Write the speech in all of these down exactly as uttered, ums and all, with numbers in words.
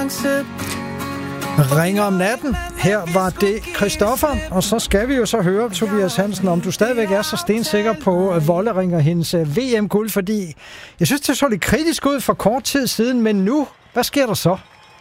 chance. Ringer om natten. Her var det Christoffer, og så skal vi jo så høre, Tobias Hansen, om du stadigvæk er så stensikker på at Volleringer hendes V M-guld, fordi jeg synes, det så lidt kritisk ud for kort tid siden, men nu, hvad sker der så?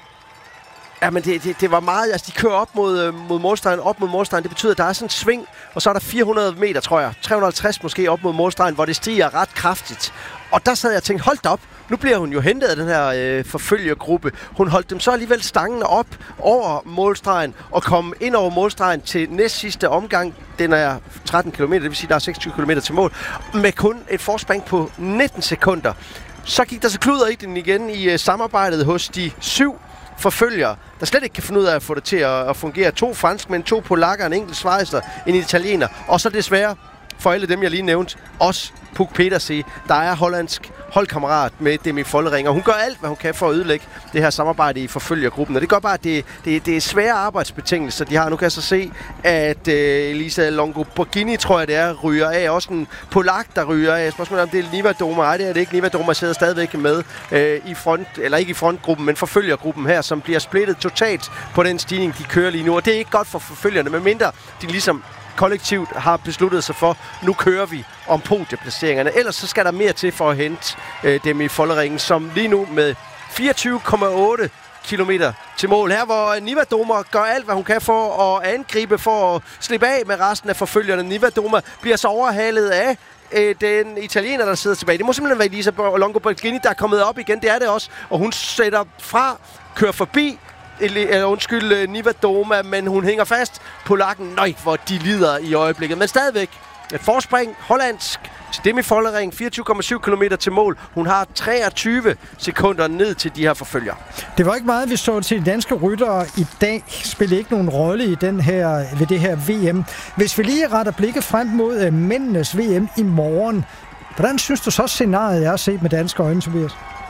Ja, men det, det, det var meget, altså de kører op mod, mod målstregen, op mod målstregen, det betyder, at der er sådan en sving, og så er der fire hundrede meter, tror jeg, tre hundrede og halvtreds måske op mod målstregen, hvor det stiger ret kraftigt. Og der sad jeg og tænkte, hold da op, nu bliver hun jo hentet af den her øh, forfølgergruppe. Hun holdt dem så alligevel stangen op over målstregen og kom ind over målstregen til næst sidste omgang. Den er tretten kilometer, det vil sige, der er seksogtyve kilometer til mål, med kun et forspring på nitten sekunder. Så gik der så kluder i den igen i øh, samarbejdet hos de syv forfølgere, der slet ikke kan finde ud af at få det til at, at fungere. To franskmænd, to polakker, en enkelt schweizer, en italiener, og så desværre for alle dem, jeg lige nævnte, også Puk Petersen, der er hollandsk holdkammerat med Demi Volleringer. Hun gør alt, hvad hun kan for at ødelægge det her samarbejde i forfølgergruppen, og det gør bare, at det, det, det er svære arbejdsbetingelser, de har. Nu kan jeg så se, at øh, Elisa Longoborghini, tror jeg det er, ryger af. Også en polak, der ryger af. Spørgsmålet om det er Nivadouma. Nej, det er det ikke. Nivadouma sidder stadigvæk med øh, i front, eller ikke i frontgruppen, men forfølgergruppen her, som bliver splittet totalt på den stigning, de kører lige nu. Og det er ikke godt for forfølgerne, medmindre de ligesom kollektivt har besluttet sig for, nu kører vi om podieplaceringerne. Ellers så skal der mere til for at hente øh, dem i Volleringen, som lige nu med fireogtyve komma otte kilometer til mål. Her hvor Nivadouma gør alt, hvad hun kan for at angribe, for at slippe af med resten af forfølgerne. Nivadouma bliver så overhalet af øh, den italiener, der sidder tilbage. Det må simpelthen være Elisa Longoborghini, der er kommet op igen. Det er det også. Og hun sætter fra, kører forbi Eller undskyld, Nivadouma, men hun hænger fast. Polakken, nøj, hvor de lider i øjeblikket. Men stadigvæk et forspring, hollandsk, til Demi Vollering, fireogtyve komma syv kilometer til mål. Hun har treogtyve sekunder ned til de her forfølger. Det var ikke meget, vi så til de danske ryttere i dag. Spillede ikke nogen rolle i den her, ved det her V M. Hvis vi lige retter blikket frem mod mændenes V M i morgen, hvordan synes du så scenariet er set med danske øjne, Tobias?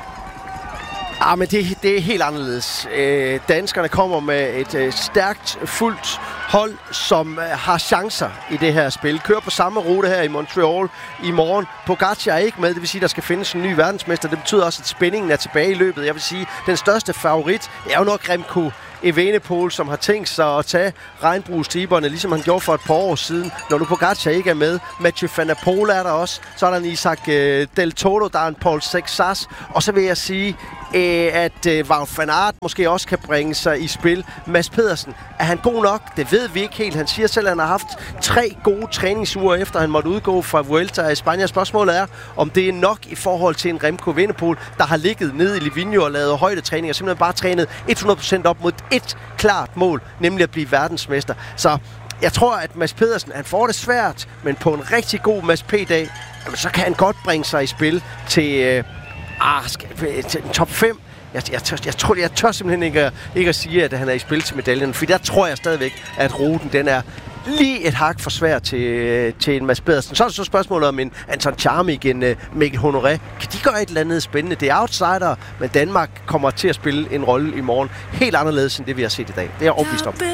Ah, men det, det er helt anderledes. Øh, danskerne kommer med et øh, stærkt, fuldt hold, som øh, har chancer i det her spil. Kører på samme rute her i Montreal i morgen. Pogacar er ikke med, det vil sige, at der skal findes en ny verdensmester. Det betyder også, at spændingen er tilbage i løbet. Jeg vil sige, at den største favorit er jo nok Remco Evenepoel, som har tænkt sig at tage regnbuestiberne, ligesom han gjorde for et par år siden, når nu Pogacar ikke er med. Mathieu van der Poel er der også. Så er der en Isaac øh, Del Toro, der er en Paul Sexas. Og så vil jeg sige, øh, at øh, Wout van Aert måske også kan bringe sig i spil. Mads Pedersen, er han god nok? Det ved vi ikke helt. Han siger selv, at han har haft tre gode træningsuger, efter han måtte udgå fra Vuelta i Spanien. Spørgsmålet er, om det er nok i forhold til en Remco Evenepoel, der har ligget nede i Livigno og lavet højdetræning, og simpelthen bare trænet hundrede procent op mod et klart mål, nemlig at blive verdensmester. Så jeg tror, at Mads Pedersen, han får det svært, men på en rigtig god Mads P-dag, jamen, så kan han godt bringe sig i spil til, øh, ah, skal, til en top fem. Jeg, jeg, tør, jeg, tror, jeg tør simpelthen ikke at, ikke at sige, at han er i spil til medaljen, for der tror jeg stadigvæk, at ruten den er lige et hak for svært til, til en Mads Pedersen. Så er det så spørgsmålet om en Anton Charmik, en uh, Mikkel Honoré. Kan de gøre et eller andet spændende? Det er outsider, men Danmark kommer til at spille en rolle i morgen helt anderledes end det, vi har set i dag. Det er jeg overbevist om.